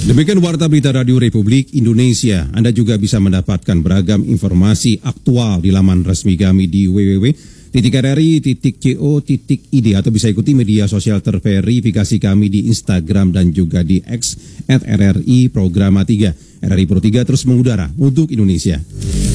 Demikian Warta Berita Radio Republik Indonesia. Anda juga bisa mendapatkan beragam informasi aktual di laman resmi kami di www.rri.co.id atau bisa ikuti media sosial terverifikasi kami di Instagram dan juga di X @RRI Programa 3. RRI Pro 3 terus mengudara untuk Indonesia.